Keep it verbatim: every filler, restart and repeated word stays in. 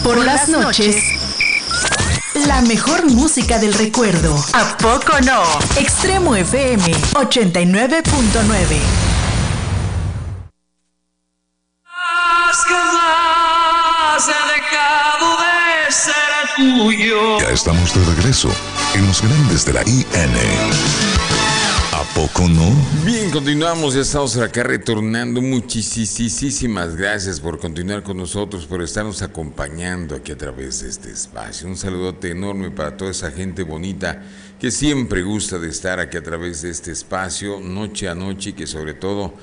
Por las noches, la mejor música del recuerdo. ¿A poco no? Extremo F M ochenta y nueve punto nueve. Jamás he dejado de ser tuyo. Ya estamos de regreso en los grandes de la I N. ¿A poco no? Bien, continuamos, ya estamos acá retornando. Muchísimas gracias por continuar con nosotros, por estarnos acompañando aquí a través de este espacio. Un saludote enorme para toda esa gente bonita que siempre gusta de estar aquí a través de este espacio, noche a noche, y que sobre todo